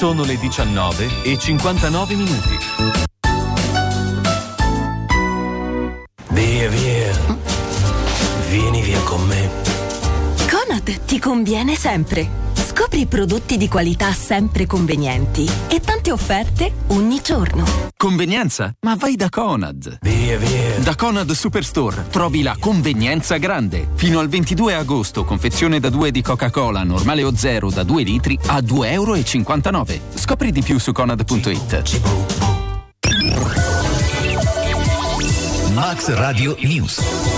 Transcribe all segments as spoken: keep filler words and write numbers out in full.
Sono le diciannove e cinquantanove minuti. Via, via. Vieni via con me. Conad ti conviene sempre. Scopri prodotti di qualità sempre convenienti e tante offerte ogni giorno. Convenienza? Ma vai da Conad. Via, via. Da Conad Superstore trovi la convenienza grande. Fino al ventidue agosto, confezione da due di Coca-Cola normale o zero da due litri a due euro e cinquantanove. Scopri di più su conad punto it. Max Radio News.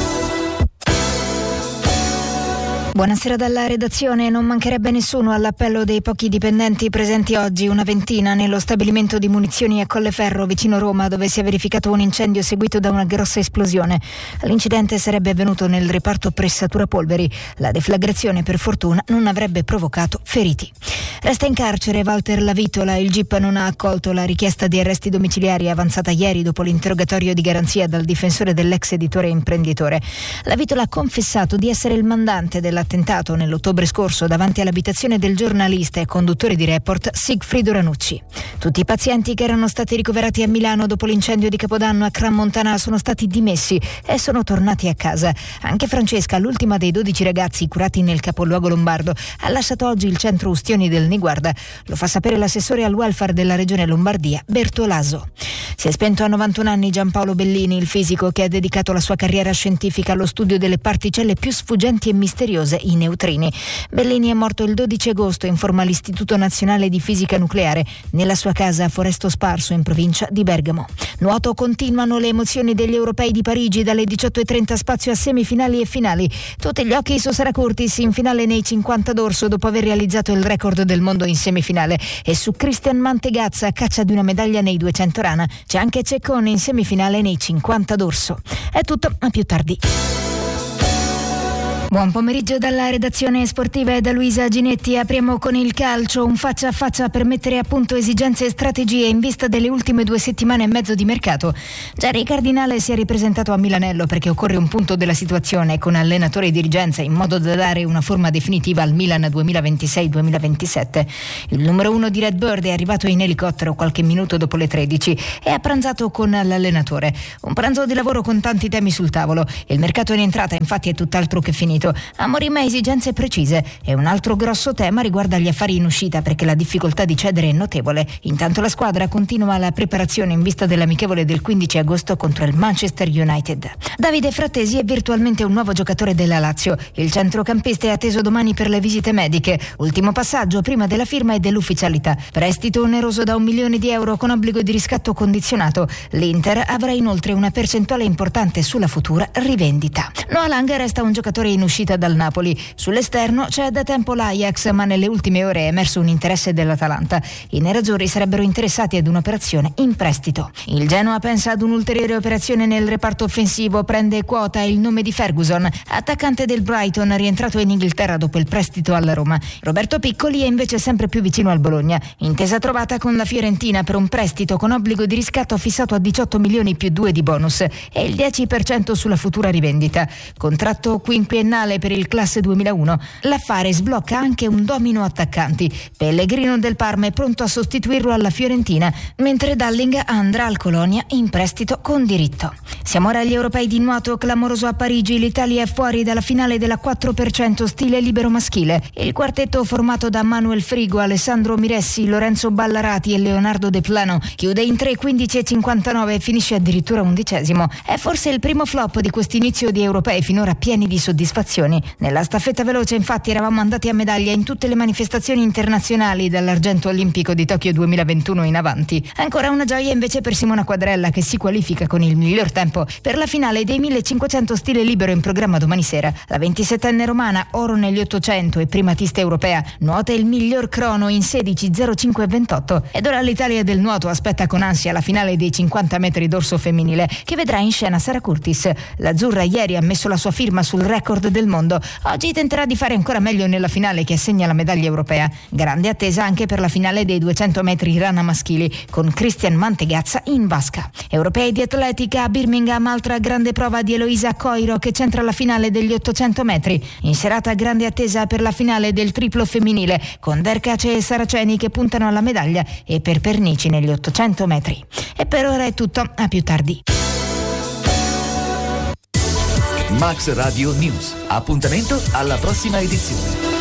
Buonasera dalla redazione. Non mancherebbe nessuno all'appello dei pochi dipendenti presenti oggi, una ventina, nello stabilimento di munizioni a Colleferro, vicino Roma, dove si è verificato un incendio seguito da una grossa esplosione. L'incidente sarebbe avvenuto nel reparto pressatura polveri. La deflagrazione, per fortuna, non avrebbe provocato feriti. Resta in carcere Walter Lavitola. Il G I P non ha accolto la richiesta di arresti domiciliari avanzata ieri dopo l'interrogatorio di garanzia dal difensore dell'ex editore e imprenditore. Lavitola ha confessato di essere il mandante della attentato nell'ottobre scorso davanti all'abitazione del giornalista e conduttore di Report Sigfrido Ranucci. Tutti i pazienti che erano stati ricoverati a Milano dopo l'incendio di Capodanno a Crans-Montana sono stati dimessi e sono tornati a casa. Anche Francesca, l'ultima dei dodici ragazzi curati nel capoluogo lombardo, ha lasciato oggi il centro Ustioni del Niguarda. Lo fa sapere l'assessore al welfare della regione Lombardia, Bertolaso. Si è spento a novantuno anni Giampaolo Bellini, il fisico che ha dedicato la sua carriera scientifica allo studio delle particelle più sfuggenti e misteriose, i neutrini. Bellini è morto il dodici agosto, informa l'Istituto Nazionale di Fisica Nucleare, nella sua casa a Foresto Sparso, in provincia di Bergamo. Nuoto: continuano le emozioni degli europei di Parigi, dalle diciotto e trenta spazio a semifinali e finali. Tutti gli occhi su Sara Curtis in finale nei cinquanta d'orso dopo aver realizzato il record del mondo in semifinale, e su Christian Mantegazza a caccia di una medaglia nei duecento rana. C'è anche Ceccone in semifinale nei cinquanta d'orso. È tutto, a più tardi. Buon pomeriggio dalla redazione sportiva e da Luisa Ginetti. Apriamo con il calcio, un faccia a faccia per mettere a punto esigenze e strategie in vista delle ultime due settimane e mezzo di mercato. Jerry Cardinale si è ripresentato a Milanello perché occorre un punto della situazione con allenatore e dirigenza, in modo da dare una forma definitiva al Milan duemilaventisei duemilaventisette. Il numero uno di Red Bird è arrivato in elicottero qualche minuto dopo le tredici e ha pranzato con l'allenatore. Un pranzo di lavoro con tanti temi sul tavolo. Il mercato in entrata infatti è tutt'altro che finito. Amorim ha esigenze precise e un altro grosso tema riguarda gli affari in uscita, perché la difficoltà di cedere è notevole. Intanto la squadra continua la preparazione in vista dell'amichevole del quindici agosto contro il Manchester United. Davide Frattesi è virtualmente un nuovo giocatore della Lazio. Il centrocampista è atteso domani per le visite mediche. Ultimo passaggio prima della firma e dell'ufficialità. Prestito oneroso da un milione di euro con obbligo di riscatto condizionato. L'Inter avrà inoltre una percentuale importante sulla futura rivendita. Noah Lang resta un giocatore in uscita dal Napoli. Sull'esterno c'è da tempo l'Ajax, ma nelle ultime ore è emerso un interesse dell'Atalanta. I nerazzurri sarebbero interessati ad un'operazione in prestito. Il Genoa pensa ad un'ulteriore operazione nel reparto offensivo. Prende quota il nome di Ferguson, attaccante del Brighton rientrato in Inghilterra dopo il prestito alla Roma. Roberto Piccoli è invece sempre più vicino al Bologna. Intesa trovata con la Fiorentina per un prestito con obbligo di riscatto fissato a diciotto milioni più due di bonus e il dieci per cento sulla futura rivendita. Contratto quinquennale per il classe duemilauno. L'affare sblocca anche un domino attaccanti. Pellegrino del Parma è pronto a sostituirlo alla Fiorentina, mentre Dalling andrà al Colonia in prestito con diritto. Siamo ora agli europei di nuoto. Clamoroso a Parigi, l'Italia è fuori dalla finale della quattro per cento stile libero maschile. Il quartetto formato da Manuel Frigo, Alessandro Miressi, Lorenzo Ballarati e Leonardo De Plano chiude in tre quindici e cinquantanove e finisce addirittura undicesimo. È forse il primo flop di quest'inizio di europei finora pieni di soddisfazione. Nella staffetta veloce infatti eravamo andati a medaglia in tutte le manifestazioni internazionali dall'argento olimpico di Tokyo duemilaventuno in avanti. Ancora una gioia invece per Simona Quadrella, che si qualifica con il miglior tempo per la finale dei millecinquecento stile libero in programma domani sera. La ventisettenne romana, oro negli ottocento e primatista europea, nuota il miglior crono in sedici zero cinque ventotto. Ed ora l'Italia del nuoto aspetta con ansia la finale dei cinquanta metri dorso femminile, che vedrà in scena Sara Curtis. L'azzurra ieri ha messo la sua firma sul record del mondo. Oggi tenterà di fare ancora meglio nella finale che assegna la medaglia europea. Grande attesa anche per la finale dei duecento metri rana maschili con Christian Mantegazza in vasca. Europei di atletica a Birmingham, altra grande prova di Eloisa Coiro che centra la finale degli ottocento metri. In serata grande attesa per la finale del triplo femminile con Derkace e Saraceni che puntano alla medaglia e per Pernici negli ottocento metri. E per ora è tutto, a più tardi. Max Radio News. Appuntamento alla prossima edizione.